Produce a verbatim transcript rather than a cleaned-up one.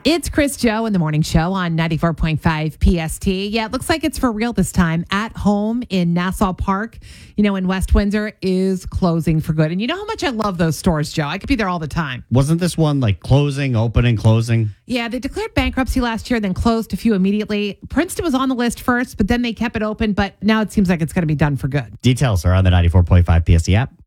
It's Chris Joe in the morning show on ninety-four point five P S T. Yeah, it looks like it's for real this time. At Home in Nassau Park, you know, in West Windsor, is closing for good. And you know how much I love those stores, Joe. I could be there all the time. Wasn't this one like closing, opening, closing? Yeah, they declared bankruptcy last year, then closed a few immediately. Princeton was on the list first, but then they kept it open. But now it seems like it's going to be done for good. Details are on the ninety-four point five P S T app.